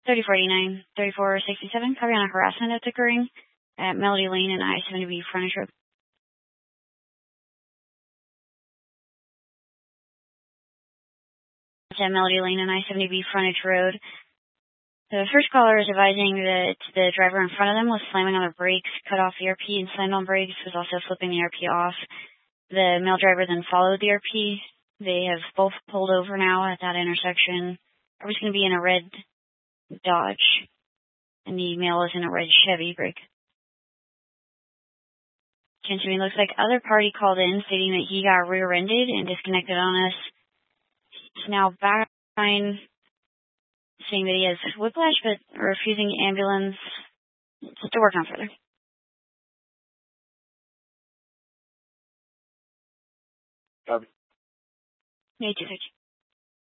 3049, 3467, copy on a harassment that's occurring at Melody Lane and I-70B frontage road. It's at Melody Lane and I-70B frontage road. The first caller is advising that the driver in front of them was slamming on the brakes, cut off the ERP, and slammed on brakes, was also flipping the ERP off. The male driver then followed the ERP. They have both pulled over now at that intersection. Everybody's going to be in a red Dodge, and the male is in a red Chevy break. Attention, it looks like other party called in stating that he got rear-ended and disconnected on us. He's now back behind, saying that he has whiplash, but refusing ambulance. Just to work on further. Copy. 8250.